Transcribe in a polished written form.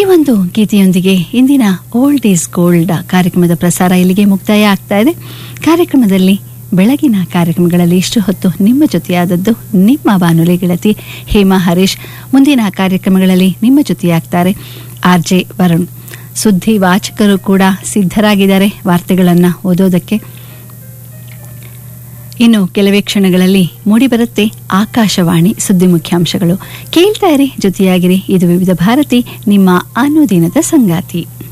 ಒಂದು ಗೀತೆಯೊಂದಿಗೆ ಇಂದಿನ old is gold ಕಾರ್ಯಕ್ರಮದ ಪ್ರಸಾರ ಇಲ್ಲಿಗೆ ಮುಕ್ತಾಯ ಆಗ್ತಾ ಇದೆ. ಕಾರ್ಯಕ್ರಮದಲ್ಲಿ ಬೆಳಗಿನ ಕಾರ್ಯಕ್ರಮಗಳಲ್ಲಿ ಇಷ್ಟು ಹೊತ್ತು ನಿಮ್ಮ ಜೊತೆಯಾದದ್ದು ನಿಮ್ಮ ಬಾನುಲಿ ಗೆಳತಿ ಹೇಮಾ ಹರೀಶ್. ಮುಂದಿನ ಕಾರ್ಯಕ್ರಮಗಳಲ್ಲಿ ನಿಮ್ಮ ಜೊತೆಯಾಗ್ತಾರೆ RJ ವರುಣ್. ಸುದ್ದಿ ವಾಚಕರು ಕೂಡ ಸಿದ್ಧರಾಗಿದ್ದಾರೆ ವಾರ್ತೆಗಳನ್ನು ಓದೋದಕ್ಕೆ. ಇನ್ನು ಕೆಲವೇ ಕ್ಷಣಗಳಲ್ಲಿ ಮೂಡಿಬರುತ್ತೆ ಆಕಾಶವಾಣಿ ಸುದ್ದಿ ಮುಖ್ಯಾಂಶಗಳು. ಕೇಳ್ತಾ ಇರಿ, ಜೊತೆಯಾಗಿರಿ. ಇದು ವಿವಿಧ ಭಾರತಿ, ನಿಮ್ಮ ಅನುದಿನದ ಸಂಗಾತಿ.